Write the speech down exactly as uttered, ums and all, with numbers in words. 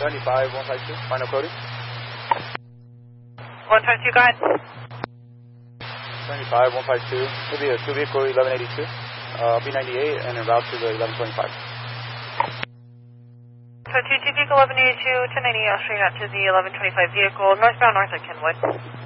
seventy-five, one five two, final coding. one five two, go ahead. seventy-five, one five two, will be a two vehicle eleven eighty-two, uh, B ninety-eight, and en route to the eleven twenty-five. So two, two vehicle eleven eighty-two, ten ninety, uh, straight out to the eleven twenty-five vehicle, northbound north at Kenwood.